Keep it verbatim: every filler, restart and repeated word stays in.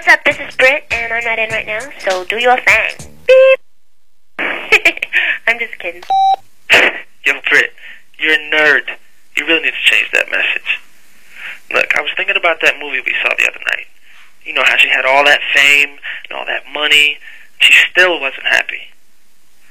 what's up? This is Britt, and I'm not in right now, so do your thing. Beep! I'm just kidding. Yo, Britt, you're a nerd. You really need to change that message. Look, I was thinking about that movie we saw the other night. You know how she had all that fame and all that money. She still wasn't happy.